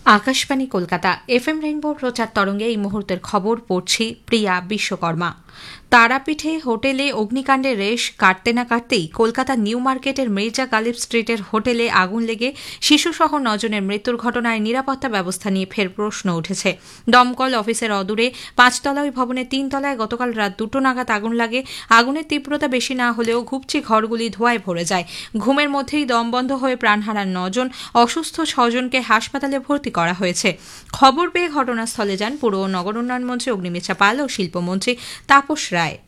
Akashvani Kolkata FM rainbow প্রচার তরঙ্গে এই মুহূর্তের খবর পড়ছি প্রিয়া বিশ্বকর্মা। তারাপীঠে হোটেলে অগ্নিকাণ্ডের রেশ কাটতে না কাটতেই কলকাতার নিউ মার্কেটের মির্জা গালিব স্ট্রিটের হোটেলে আগুন লেগে শিশুসহ 9 জনের মৃত্যুর ঘটনায় নিরাপত্তা ব্যবস্থা নিয়ে ফের প্রশ্ন উঠেছে। দমকল অফিসের অদূরে 5তলা ওই ভবনের 3 তলায় গতকাল রাত 2টো নাগাদ আগুন লাগে। আগুনের তীব্রতা বেশি না হলেও ঘুপচি ঘরগুলি ধোঁয়ায় ভরে যায়। ঘুমের মধ্যেই দম বন্ধ হয়ে প্রাণ হারান 9 জন, অসুস্থ 6 জনকে হাসপাতালে ভর্তি করা হয়েছে। খবর পেয়ে ঘটনাস্থলে যান পুর ও নগর উন্নয়ন মন্ত্রী অগ্নিমিত্রা পাল ও শিল্পমন্ত্রী তাপস রায়।